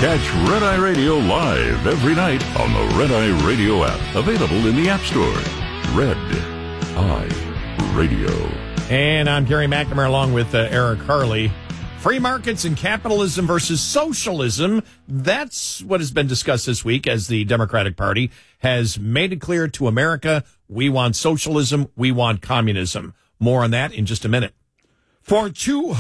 Catch Red Eye Radio live every night on the Red Eye Radio app, available in the App Store. Red Eye Radio. And I'm Gary McNamara along with Eric Harley. Free markets and capitalism versus socialism. That's what has been discussed this week as the Democratic Party has made it clear to America, we want socialism, we want communism. More on that in just a minute. For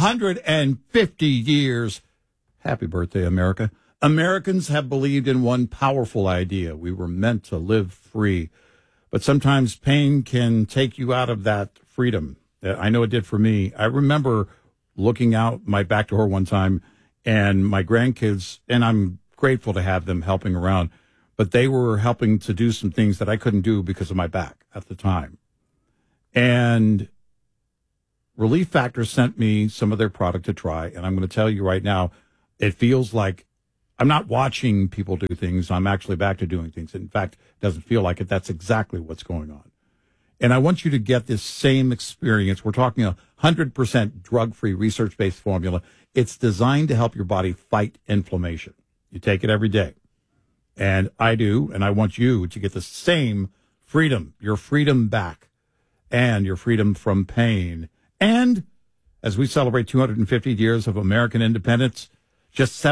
250 years, happy birthday, America, Americans have believed in one powerful idea. We were meant to live free. But sometimes pain can take you out of that freedom. I know it did for me. I remember looking out my back door one time and my grandkids, and I'm grateful to have them helping around, but they were helping to do some things that I couldn't do because of my back at the time. And Relief Factor sent me some of their product to try, and I'm going to tell you right now, it feels like I'm not watching people do things. I'm actually back to doing things. In fact, it doesn't feel like it. That's exactly what's going on. And I want you to get this same experience. We're talking 100% drug-free, research-based formula. It's designed to help your body fight inflammation. You take it every day. And I do, and I want you to get the same freedom, your freedom back, and your freedom from pain. And as we celebrate 250 years of American independence, just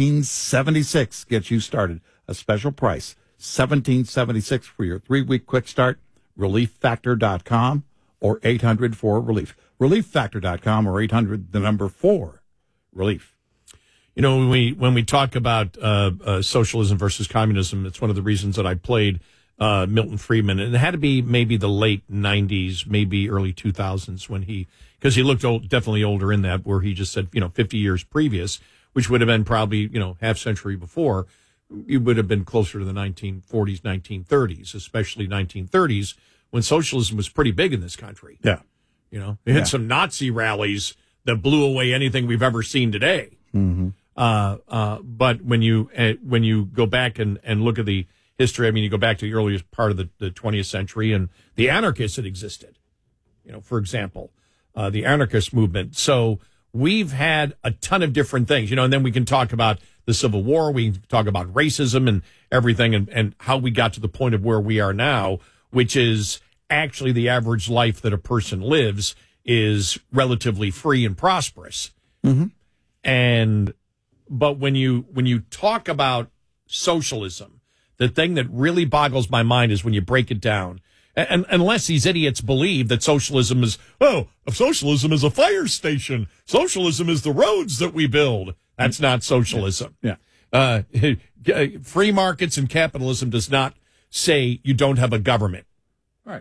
$17.76 gets you started. A special price, $17.76 for your 3-week quick start. ReliefFactor.com or 800-4-RELIEF. ReliefFactor.com or 800-4-RELIEF. You know, when we talk about socialism versus communism, it's one of the reasons that I played Milton Friedman. And it had to be maybe the late 90s, maybe early 2000s because he looked definitely older in that, where he just said, 50 years previous, which would have been probably, half century before. You would have been closer to the 1940s, 1930s, especially 1930s, when socialism was pretty big in this country. Yeah. They had some Nazi rallies that blew away anything we've ever seen today. Mm-hmm. But when you go back and look at the history, you go back to the earliest part of the 20th century and the anarchists that existed, for example, the anarchist movement. So we've had a ton of different things, and then we can talk about the Civil War. We can talk about racism and everything and how we got to the point of where we are now, which is actually the average life that a person lives is relatively free and prosperous. Mm-hmm. But when you talk about socialism, the thing that really boggles my mind is when you break it down. And unless these idiots believe that socialism is a fire station. Socialism is the roads that we build. That's not socialism. Yeah. Free markets and capitalism does not say you don't have a government. Right.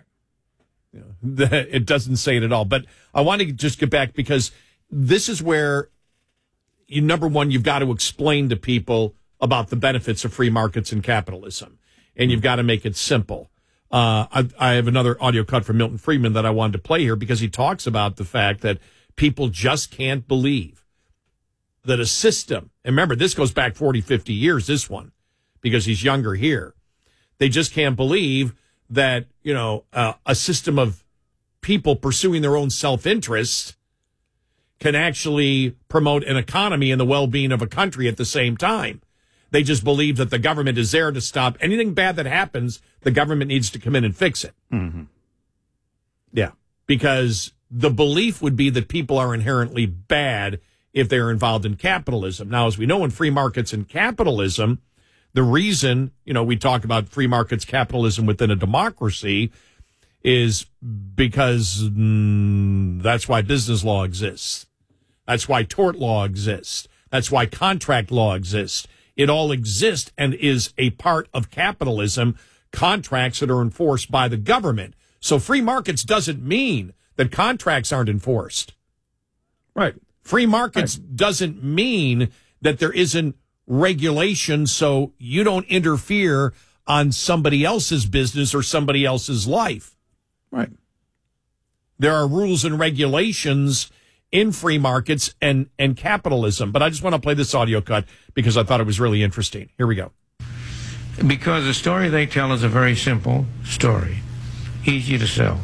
It doesn't say it at all. But I want to just get back because this is where, number one, you've got to explain to people about the benefits of free markets and capitalism. And you've got to make it simple. I have another audio cut from Milton Friedman that I wanted to play here because he talks about the fact that people just can't believe that a system, and remember, this goes back 40, 50 years, this one, because he's younger here. They just can't believe that, a system of people pursuing their own self-interest can actually promote an economy and the well-being of a country at the same time. They just believe that the government is there to stop anything bad that happens. The government needs to come in and fix it. Mm-hmm. Yeah. Because the belief would be that people are inherently bad if they're involved in capitalism. Now, as we know, in free markets and capitalism, the reason, we talk about free markets, capitalism within a democracy is because that's why business law exists. That's why tort law exists. That's why contract law exists. It all exists and is a part of capitalism, contracts that are enforced by the government. So free markets doesn't mean that contracts aren't enforced. Right. Free markets doesn't mean that there isn't regulation so you don't interfere on somebody else's business or somebody else's life. Right. There are rules and regulations in free markets and capitalism. But I just want to play this audio cut because I thought it was really interesting. Here we go. Because the story they tell is a very simple story, easy to sell.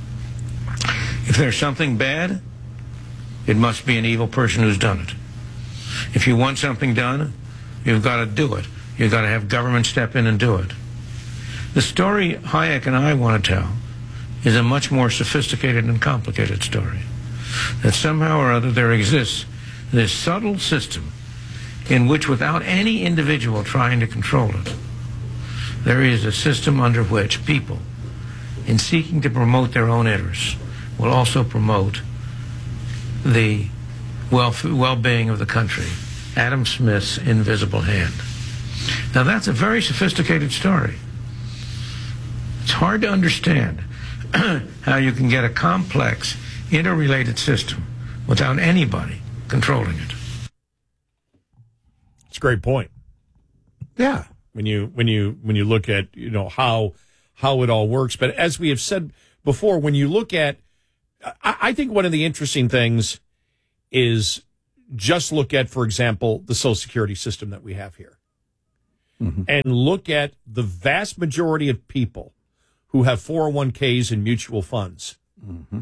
If there's something bad, it must be an evil person who's done it. If you want something done, You've got to do it. You've got to have government step in and do it. The story Hayek and I want to tell is a much more sophisticated and complicated story. That somehow or other there exists this subtle system in which, without any individual trying to control it, there is a system under which people, in seeking to promote their own interests, will also promote the well-being of the country. Adam Smith's invisible hand. Now that's a very sophisticated story. It's hard to understand how you can get a complex, interrelated system without anybody controlling it. It's a great point. Yeah. When you look at, how it all works. But as we have said before, when you look at, I think one of the interesting things is just look at, for example, the Social Security system that we have here. Mm-hmm. And look at the vast majority of people who have 401ks and mutual funds. Mm-hmm.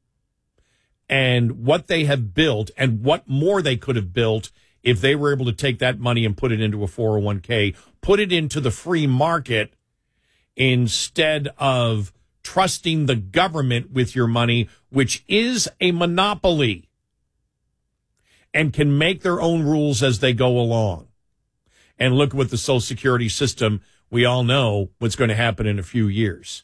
And what they have built and what more they could have built if they were able to take that money and put it into a 401k, put it into the free market instead of trusting the government with your money, which is a monopoly and can make their own rules as they go along. And look with the Social Security system, we all know what's going to happen in a few years.